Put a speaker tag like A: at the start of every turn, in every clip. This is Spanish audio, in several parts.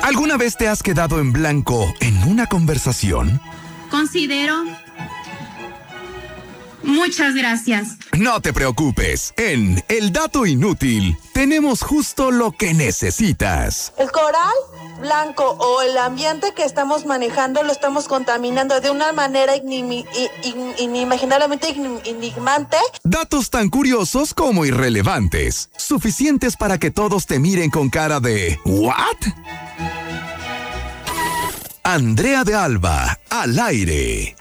A: ¿Alguna vez te has quedado en blanco en una conversación?
B: Considero. Muchas gracias.
A: No te preocupes, en El Dato Inútil tenemos justo lo que necesitas.
C: El coral blanco o el ambiente que estamos manejando lo estamos contaminando de una manera inimaginablemente enigmante.
A: Datos tan curiosos como irrelevantes, suficientes para que todos te miren con cara de ¿what? Andrea de Alba, al aire.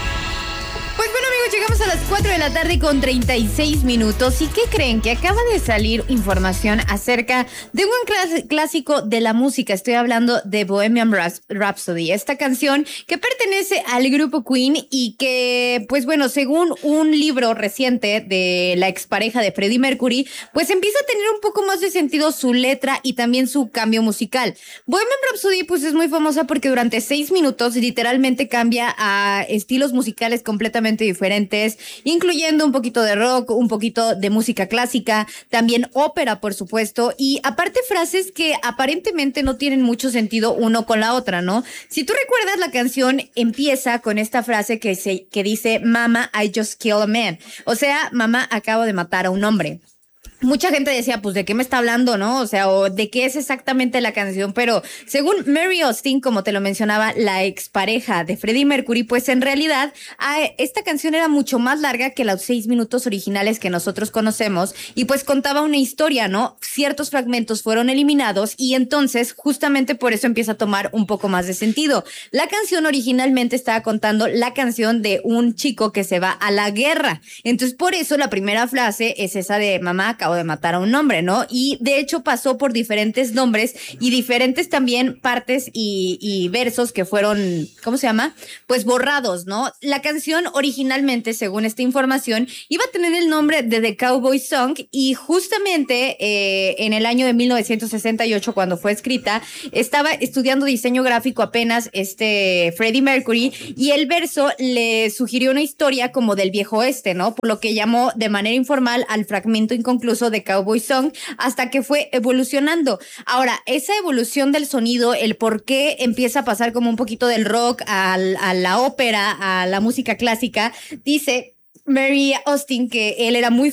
D: Pues bueno, amigos, llegamos a las 4 de la tarde con 36 minutos. ¿Y qué creen? Que acaba de salir información acerca de un clásico de la música. Estoy hablando de Bohemian Rhapsody, esta canción que pertenece al grupo Queen y que, pues bueno, según un libro reciente de la expareja de Freddie Mercury, pues empieza a tener un poco más de sentido su letra y también su cambio musical. Bohemian Rhapsody, pues es muy famosa porque durante 6 minutos literalmente cambia a estilos musicales completamente diferentes, incluyendo un poquito de rock, un poquito de música clásica, también ópera, por supuesto, y aparte frases que aparentemente no tienen mucho sentido uno con la otra, ¿no? Si tú recuerdas, la canción empieza con esta frase que dice, Mama, I just killed a man. O sea, mamá, acabo de matar a un hombre. Mucha gente decía, pues, ¿de qué me está hablando, no? O sea, o ¿de qué es exactamente la canción? Pero según Mary Austin, como te lo mencionaba, la expareja de Freddie Mercury, pues en realidad esta canción era mucho más larga que los 6 minutos originales que nosotros conocemos y pues contaba una historia, ¿no? Ciertos fragmentos fueron eliminados y entonces justamente por eso empieza a tomar un poco más de sentido. La canción originalmente estaba contando la canción de un chico que se va a la guerra. Entonces por eso la primera frase es esa de mamá, acabo de matar a un hombre, ¿no? Y de hecho pasó por diferentes nombres y diferentes también partes y versos que fueron, ¿cómo se llama? Pues borrados, ¿no? La canción originalmente, según esta información, iba a tener el nombre de The Cowboy Song y justamente en el año de 1968, cuando fue escrita, estaba estudiando diseño gráfico apenas Freddie Mercury y el verso le sugirió una historia como del viejo oeste, ¿no? Por lo que llamó de manera informal al fragmento inconcluso de Cowboy Song hasta que fue evolucionando. Ahora, esa evolución del sonido, el por qué empieza a pasar como un poquito del rock a la ópera, a la música clásica, dice Mary Austin que él era muy